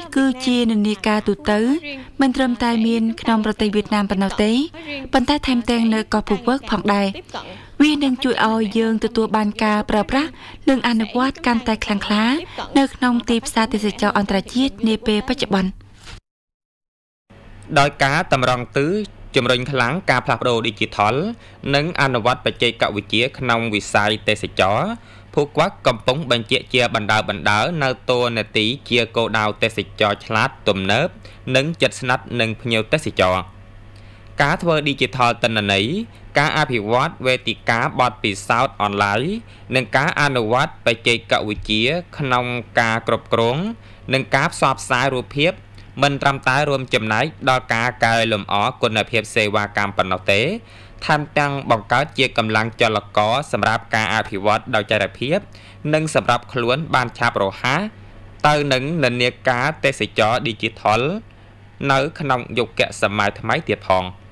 គឺជានិន្នាការទូទៅមិនត្រឹមតែមានក្នុងប្រទេសវៀតណាមប៉ុណ្ណោះទេប៉ុន្តែថែមទាំងនៅកោះភូវឹកផងដែរវានឹងជួយឲ្យយើងទទួលបានការប្រើប្រាស់និងអនុវត្តកាន់តែខ្លាំងក្លានៅក្នុងទីផ្សារទេសចរអន្តរជាតិនាពេលបច្ចុប្បន្នដោយការតម្រង់ទិសជំរុញខ្លាំងការផ្លាស់ប្ដូរ Digital និងអនុវត្តបច្ចេកវិទ្យាក្នុងវិស័យទេសចរភូកវ៉ាក់កំពុងបញ្ជាក់ជាបណ្ដើនៅតួនាទីជាគោលដៅទេសចរឆ្លាតទំនើបនិងជិតស្និទ្ធនឹងភ្ញៀវទេសចរការធ្វើ Digital ទិន្នន័យការអភិវឌ្ឍវេទិកាបទពិសោធន៍អនឡាញនិងការអនុវត្តបច្ចេកវិទ្យាក្នុងការគ្រប់គ្រងនិងការផ្សព្វផ្សាយរូបភាពមិនត្រឹមតែរួមចំណែកដល់ការកែលម្អគុណភាពសេវាកម្មប៉ុណ្ណោះទេថែមទាំងបង្កើតជាកម្លាំងចលករសម្រាប់ការអភិវឌ្ឍដោយចីរភាពនិងសម្រាប់ខ្លួនបានឆាប់រហ័សទៅនឹងនិន្នាការទេសចរ Digital នៅក្នុងយុគសម័យថ្មីទៀតផង